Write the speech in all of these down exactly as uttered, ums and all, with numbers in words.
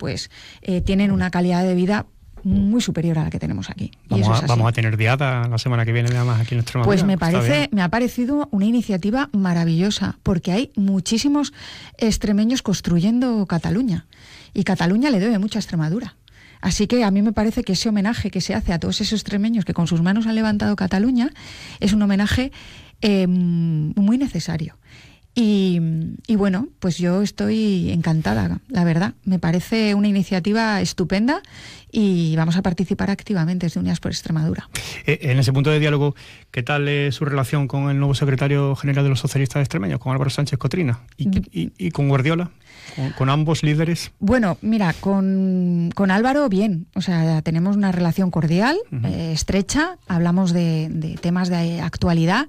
pues eh, tienen una calidad de vida muy superior a la que tenemos aquí. Y Vamos, eso a, es así. vamos a tener diada la semana que viene nada más aquí en Extremadura. Pues me Pues está parece, bien. me ha parecido una iniciativa maravillosa, porque hay muchísimos extremeños construyendo Cataluña, y Cataluña le debe mucho a Extremadura. Así que a mí me parece que ese homenaje que se hace a todos esos extremeños que con sus manos han levantado Cataluña es un homenaje eh, muy necesario. Y, y bueno, pues yo estoy encantada, la verdad. Me parece una iniciativa estupenda y vamos a participar activamente desde Unidas por Extremadura. Eh, en ese punto de diálogo, ¿qué tal es su relación con el nuevo secretario general de los socialistas extremeños, con Álvaro Sánchez Cotrina? ¿Y, y, y con Guardiola? ¿Con, con ambos líderes? Bueno, mira, con, con Álvaro bien, o sea, tenemos una relación cordial, uh-huh. eh, estrecha, hablamos de, de temas de actualidad.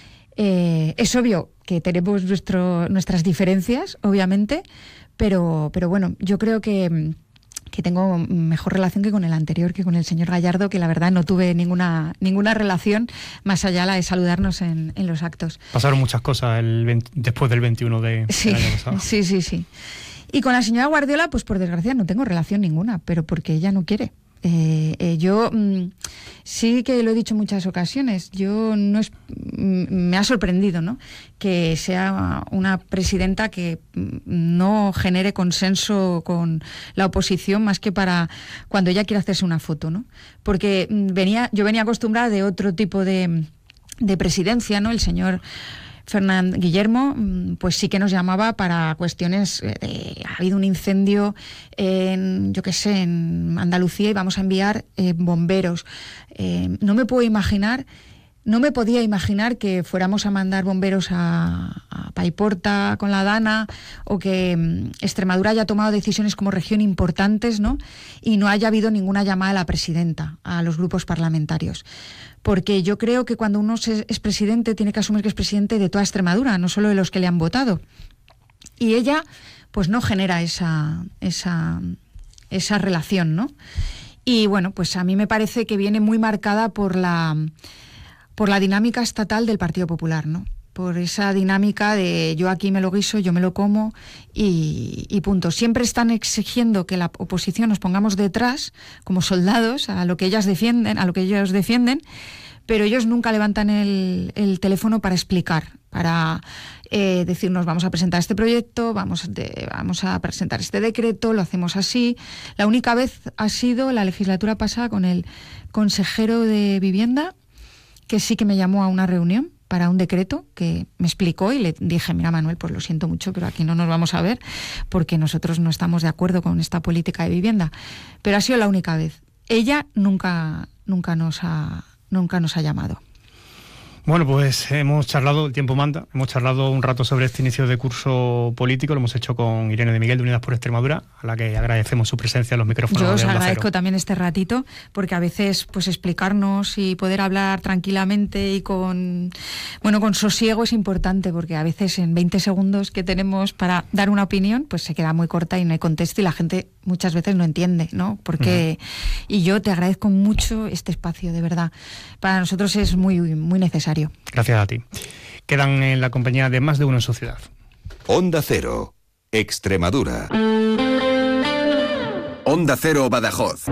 Eh, es obvio que tenemos nuestro, nuestras diferencias, obviamente, pero, pero bueno, yo creo que, que tengo mejor relación que con el anterior, que con el señor Gallardo, que la verdad no tuve ninguna ninguna relación más allá la de saludarnos en, en los actos. Pasaron muchas cosas el veinte, después del veintiuno de, sí, del año pasado. Sí, sí, sí. Y con la señora Guardiola, pues por desgracia no tengo relación ninguna, pero porque ella no quiere. Eh, eh, yo mmm, sí que lo he dicho en muchas ocasiones, yo no es, mm, me ha sorprendido, ¿no?, que sea una presidenta que no genere consenso con la oposición más que para cuando ella quiere hacerse una foto, ¿no? Porque venía, yo venía acostumbrada de otro tipo de, de presidencia, ¿no? El señor Fernán Guillermo, pues sí que nos llamaba para cuestiones de, ha habido un incendio en, yo qué sé, en Andalucía y vamos a enviar eh, bomberos. Eh, no me puedo imaginar, no me podía imaginar que fuéramos a mandar bomberos a, a Paiporta con la Dana, o que um, Extremadura haya tomado decisiones como región importantes, ¿no?, y no haya habido ninguna llamada a la presidenta, a los grupos parlamentarios. Porque yo creo que cuando uno es presidente tiene que asumir que es presidente de toda Extremadura, no solo de los que le han votado. Y ella, pues no genera esa, esa, esa relación, ¿no? Y bueno, pues a mí me parece que viene muy marcada por la, por la dinámica estatal del Partido Popular, ¿no? Por esa dinámica de yo aquí me lo guiso, yo me lo como y, y punto. Siempre están exigiendo que la oposición nos pongamos detrás como soldados a lo que ellas defienden, a lo que ellos defienden, pero ellos nunca levantan el, el teléfono para explicar, para eh, decirnos vamos a presentar este proyecto, vamos, de, vamos a presentar este decreto, lo hacemos así. La única vez ha sido la legislatura pasada con el consejero de Vivienda, que sí que me llamó a una reunión para un decreto que me explicó y le dije, mira Manuel, pues lo siento mucho, pero aquí no nos vamos a ver porque nosotros no estamos de acuerdo con esta política de vivienda. Pero ha sido la única vez. Ella nunca, nunca nos ha, nunca nos ha llamado. Bueno, pues hemos charlado, el tiempo manda, hemos charlado un rato sobre este inicio de curso político, lo hemos hecho con Irene de Miguel de Unidas por Extremadura, a la que agradecemos su presencia en los micrófonos de Onda Yo os Cero. agradezco también este ratito, porque a veces pues explicarnos y poder hablar tranquilamente y con, bueno, con sosiego es importante, porque a veces en veinte segundos que tenemos para dar una opinión, pues se queda muy corta y no hay contexto y la gente muchas veces no entiende, ¿no? Porque, uh-huh. Y yo te agradezco mucho este espacio, de verdad. Para nosotros es muy, muy necesario. Gracias a ti. Quedan en la compañía de Más de Uno en su ciudad. Onda Cero, Extremadura. Onda Cero, Badajoz.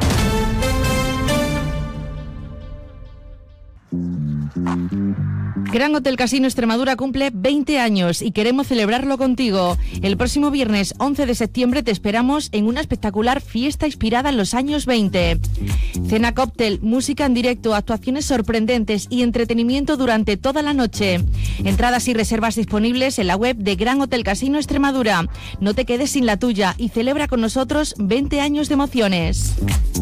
Gran Hotel Casino Extremadura cumple veinte años y queremos celebrarlo contigo. El próximo viernes once de septiembre te esperamos en una espectacular fiesta inspirada en los años veinte. Cena cóctel, música en directo, actuaciones sorprendentes y entretenimiento durante toda la noche. Entradas y reservas disponibles en la web de Gran Hotel Casino Extremadura. No te quedes sin la tuya y celebra con nosotros veinte años de emociones.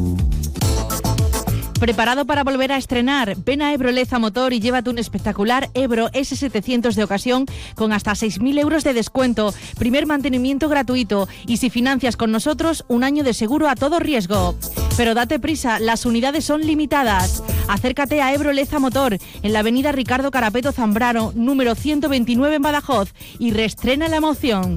¿Preparado para volver a estrenar? Ven a Ebro Leza Motor y llévate un espectacular Ebro ese setecientos de ocasión con hasta seis mil euros de descuento, primer mantenimiento gratuito y si financias con nosotros, un año de seguro a todo riesgo. Pero date prisa, las unidades son limitadas. Acércate a Ebro Leza Motor en la avenida Ricardo Carapeto Zambrano, número ciento veintinueve en Badajoz y reestrena la emoción.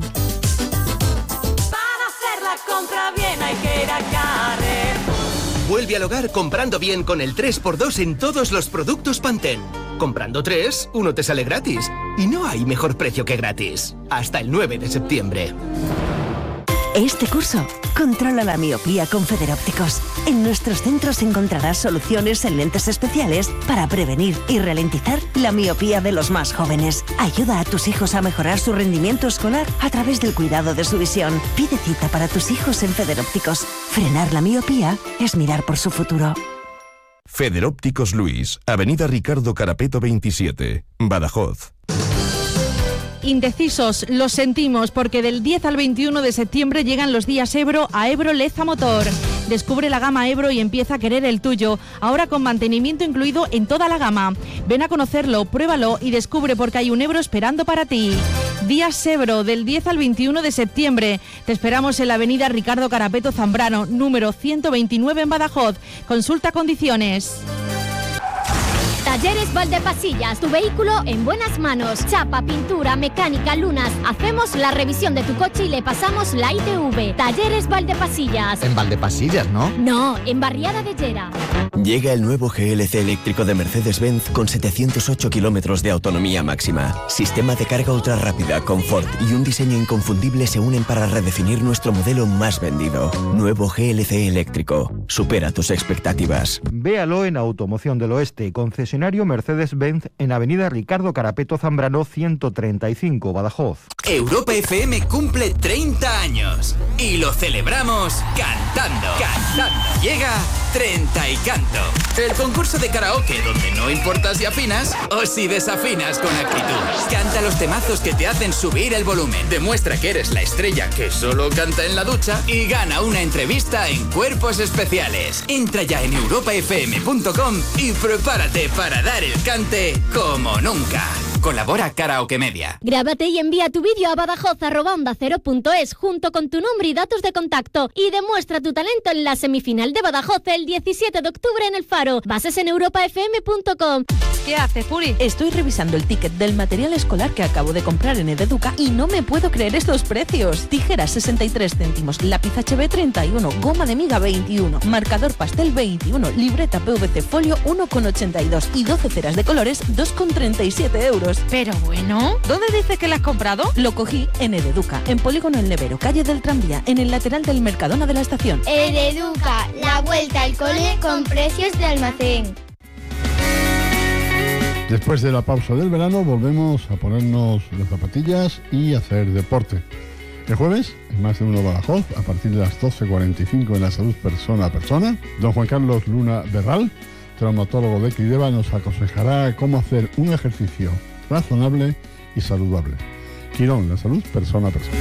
Para hacer la compra bien hay que ir a Carrefour. Vuelve al hogar comprando bien con el tres por dos en todos los productos Pantene. Comprando tres, uno te sale gratis. Y no hay mejor precio que gratis. Hasta el nueve de septiembre. Este curso, controla la miopía con Federópticos. En nuestros centros encontrarás soluciones en lentes especiales para prevenir y ralentizar la miopía de los más jóvenes. Ayuda a tus hijos a mejorar su rendimiento escolar a través del cuidado de su visión. Pide cita para tus hijos en Federópticos. Frenar la miopía es mirar por su futuro. Federópticos Luis, Avenida Ricardo Carapeto veintisiete, Badajoz. Indecisos, lo sentimos, porque del diez al veintiuno de septiembre llegan los días Ebro a Ebro Leza Motor. Descubre la gama Ebro y empieza a querer el tuyo, ahora con mantenimiento incluido en toda la gama. Ven a conocerlo, pruébalo y descubre por qué hay un Ebro esperando para ti. Días Ebro, del diez al veintiuno de septiembre. Te esperamos en la avenida Ricardo Carapeto Zambrano, número ciento veintinueve en Badajoz. Consulta condiciones. Talleres Valdepasillas, tu vehículo en buenas manos. Chapa, pintura, mecánica, lunas. Hacemos la revisión de tu coche y le pasamos la I T V. Talleres Valdepasillas. En Valdepasillas, ¿no? No, en Barriada de Llera. Llega el nuevo G L C eléctrico de Mercedes-Benz con setecientos ocho kilómetros de autonomía máxima. Sistema de carga ultra rápida, confort y un diseño inconfundible se unen para redefinir nuestro modelo más vendido. Nuevo G L C eléctrico. Supera tus expectativas. Véalo en Automoción del Oeste, concesionario Mercedes-Benz en avenida Ricardo Carapeto Zambrano ciento treinta y cinco, Badajoz. Europa F M cumple treinta años y lo celebramos cantando. Cantando. Llega Treinta y Canto, el concurso de karaoke donde no importa si afinas o si desafinas con actitud. Canta los temazos que te hacen subir el volumen. Demuestra que eres la estrella que solo canta en la ducha y gana una entrevista en Cuerpos Especiales. Entra ya en europa f m punto com y prepárate para dar el cante como nunca. Colabora Karaoke Media. Grábate y envía tu vídeo a badajoz arroba onda cero punto es junto con tu nombre y datos de contacto y demuestra tu talento en la semifinal de Badajoz el diecisiete de octubre en El Faro. Bases en europa f m punto com. ¿Qué haces, Puri? Estoy revisando el ticket del material escolar que acabo de comprar en Ededuca y no me puedo creer estos precios. Tijeras sesenta y tres céntimos, lápiz H B treinta y uno, goma de miga veintiuno, marcador pastel veintiuno, libreta P V C folio uno con ochenta y dos y doce ceras de colores dos con treinta y siete euros. Pero bueno, ¿dónde dices que la has comprado? Lo cogí en Ededuca, en Polígono El Levero, calle del Tranvía, en el lateral del Mercadona de la estación. Ededuca, la vuelta al cole con precios de almacén. Después de la pausa del verano volvemos a ponernos las zapatillas y hacer deporte. El jueves, en Más de Uno Badajoz, a partir de las doce cuarenta y cinco en la Salud Persona a Persona, don Juan Carlos Luna Berral, traumatólogo de Crideva, nos aconsejará cómo hacer un ejercicio razonable y saludable. Quirón, la salud persona a persona.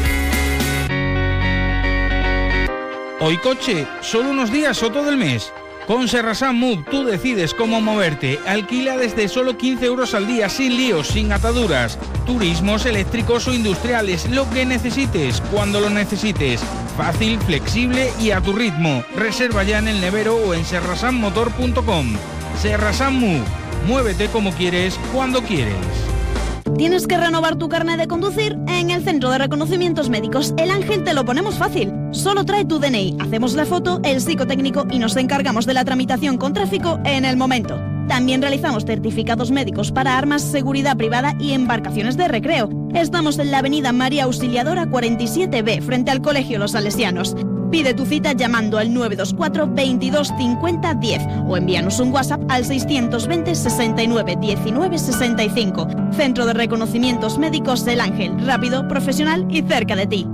Hoy coche, solo unos días o todo el mes. Con Serrasan Move tú decides cómo moverte. Alquila desde solo quince euros al día, sin líos, sin ataduras. Turismos, eléctricos o industriales, lo que necesites, cuando lo necesites. Fácil, flexible y a tu ritmo. Reserva ya en el nevero o en serrasan motor punto com. Serrasan Move, muévete como quieres, cuando quieres. ¿Tienes que renovar tu carnet de conducir? En el Centro de Reconocimientos Médicos El Ángel te lo ponemos fácil. Solo trae tu D N I, hacemos la foto, el psicotécnico y nos encargamos de la tramitación con tráfico en el momento. También realizamos certificados médicos para armas, seguridad privada y embarcaciones de recreo. Estamos en la avenida María Auxiliadora cuarenta y siete B, frente al Colegio Los Salesianos. Pide tu cita llamando al nueve dos cuatro, veintidós, cincuenta, diez o envíanos un WhatsApp al seiscientos veinte, sesenta y nueve, diecinueve, sesenta y cinco. Centro de Reconocimientos Médicos El Ángel. Rápido, profesional y cerca de ti.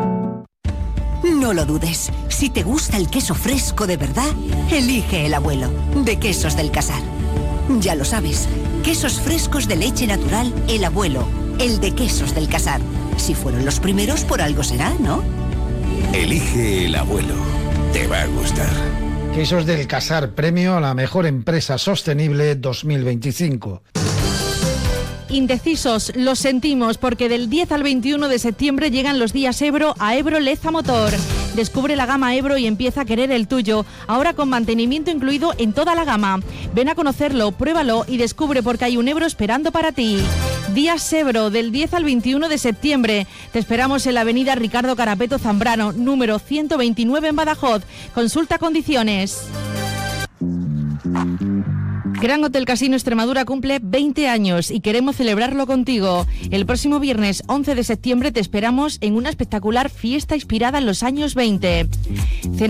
No lo dudes. Si te gusta el queso fresco de verdad, elige El Abuelo, de Quesos del Casar. Ya lo sabes, quesos frescos de leche natural El Abuelo, el de Quesos del Casar. Si fueron los primeros, por algo será, ¿no? Elige El Abuelo. Te va a gustar. Quesos del Casar, premio a la mejor empresa sostenible dos mil veinticinco. Indecisos, lo sentimos, porque del diez al veintiuno de septiembre llegan los días Ebro a Ebro Leza Motor. Descubre la gama Ebro y empieza a querer el tuyo, ahora con mantenimiento incluido en toda la gama. Ven a conocerlo, pruébalo y descubre por qué hay un Ebro esperando para ti. Días Ebro, del diez al veintiuno de septiembre. Te esperamos en la avenida Ricardo Carapeto Zambrano, número ciento veintinueve en Badajoz. Consulta condiciones. Gran Hotel Casino Extremadura cumple veinte años y queremos celebrarlo contigo. El próximo viernes once de septiembre te esperamos en una espectacular fiesta inspirada en los años veinte. Cena